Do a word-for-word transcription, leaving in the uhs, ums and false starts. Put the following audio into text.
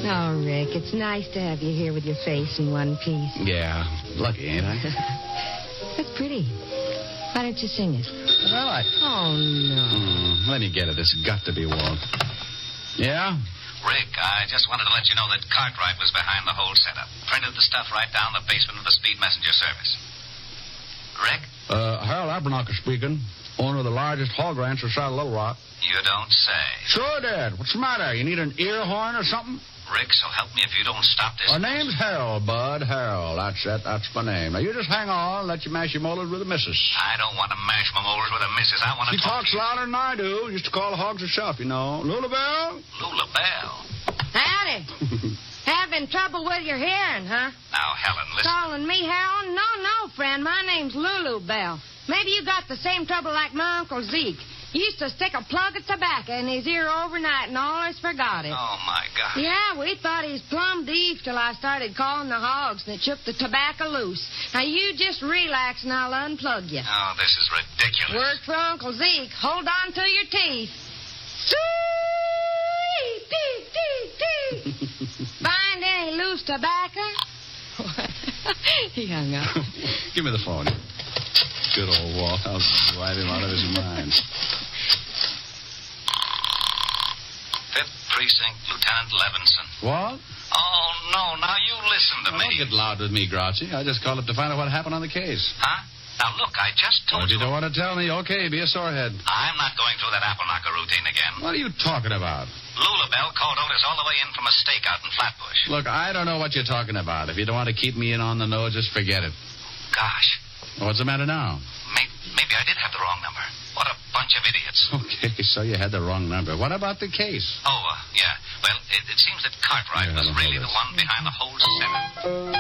Oh, Rick, it's nice to have you here with your face in one piece. Yeah, lucky, ain't I? That's pretty. Why don't you sing it? Well, I... Oh, no. Mm, let me get it. It's got to be Walt. Yeah? Rick, I just wanted to let you know that Cartwright was behind the whole setup. Printed the stuff right down the basement of the Speed Messenger Service. Rick? Uh, Harold Abernacher speaking. Owner of the largest hog ranch outside of Little Rock. You don't say. Sure did. What's the matter? You need an ear horn or something? Rick, so help me if you don't stop this. Our name's Harold, Bud. Harold. That's it. That's my name. Now, you just hang on and let you mash your molars with the missus. I don't want to mash my molars with a missus. I want to She talk talks to you. louder than I do. Used to call the hogs herself, you know. Lula Bell? Lula Bell. Howdy. Having trouble with your hearing, huh? Now, Helen, listen. Calling me Harold? No, no, friend. My name's Lulu Bell. Maybe you got the same trouble like my Uncle Zeke. He used to stick a plug of tobacco in his ear overnight and always forgot it. Oh, my God. Yeah, we thought he was plumb deaf till I started calling the hogs and it shook the tobacco loose. Now, you just relax and I'll unplug you. Oh, this is ridiculous. Worked for Uncle Zeke. Hold on to your teeth. Teeth, teeth, teeth. Find any loose tobacco? He hung up. Give me the phone. Good old Walt. I'll drive him out of his mind. Fifth Precinct, Lieutenant Levinson. What? Oh, no. Now, you listen to Oh, me. don't get loud with me, Grouchy. I just called up to find out what happened on the case. Huh? Now, look, I just Oh, told if you you. don't want to tell me, okay, be a sorehead. I'm not going through that apple knocker routine again. What are you talking about? Lula Bell called Otis all the way in from a stakeout in Flatbush. Look, I don't know what you're talking about. If you don't want to keep me in on the nose, just forget it. Gosh. What's the matter now? Maybe, maybe I did have the wrong number. What a bunch of idiots. Okay, so you had the wrong number. What about the case? Oh, uh, yeah. Well, it, it seems that Cartwright Yeah, was hold really it. the one behind the whole setup.